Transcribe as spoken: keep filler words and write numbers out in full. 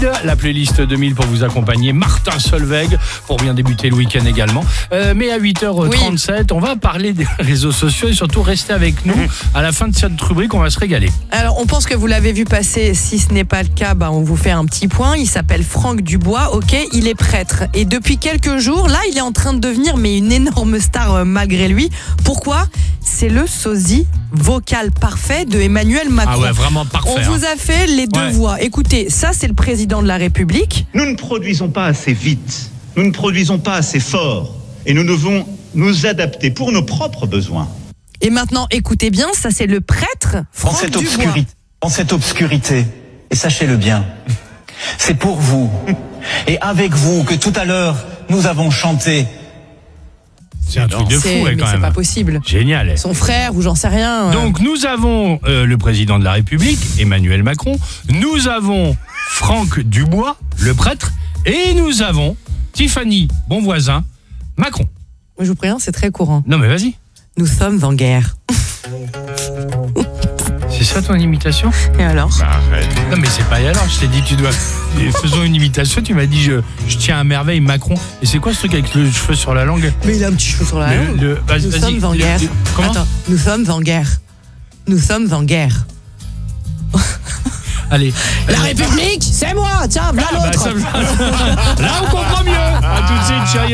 La playlist deux mille pour vous accompagner. Martin Solveig pour bien débuter le week-end également. Euh, mais à huit heures trente-sept, oui. On va parler des réseaux sociaux et surtout rester avec nous. À la fin de cette rubrique, on va se régaler. Alors, on pense que vous l'avez vu passer. Si ce n'est pas le cas, bah, on vous fait un petit point. Il s'appelle Franck Dubois. Ok, il est prêtre. Et depuis quelques jours, là, il est en train de devenir mais une énorme star euh, malgré lui. Pourquoi ? C'est le sosie vocal parfait de Emmanuel Macron. Ah ouais, vraiment parfait. On hein. vous a fait les deux Ouais. voix. Écoutez, ça, c'est le président de la République. Nous ne produisons pas assez vite, nous ne produisons pas assez fort, et nous devons nous adapter pour nos propres besoins. Et maintenant, écoutez bien, ça, c'est le prêtre Dans Franck cette Dubois. obscurité, dans cette obscurité, et sachez-le bien, c'est pour vous et avec vous que tout à l'heure nous avons chanté. C'est un truc de fou, C'est- ouais, mais quand c'est même. pas possible. Génial. Son frère ou j'en sais rien. euh. Donc nous avons euh, le président de la République, Emmanuel Macron. Nous avons Franck Dubois, le prêtre. Et nous avons Tiffany Bonvoisin, Macron. Je vous préviens, c'est très courant. Non mais vas-y. Nous sommes en guerre. C'est ça ton imitation ? Et alors ? Arrête. Non mais c'est pas alors, je t'ai dit tu dois... Faisons une imitation, tu m'as dit je, je tiens à merveille Macron. Et c'est quoi ce truc avec le cheveu sur la langue ? Mais il a un petit cheveu sur la Le- langue. le- vas-y, Nous vas-y. sommes en Le- guerre. le- comment ? Attends, nous sommes en guerre. Nous sommes en guerre. Allez. La République, c'est moi. Tiens, voilà Ah, bah, l'autre. ça- Là on comprend mieux. À tout de suite, chérie.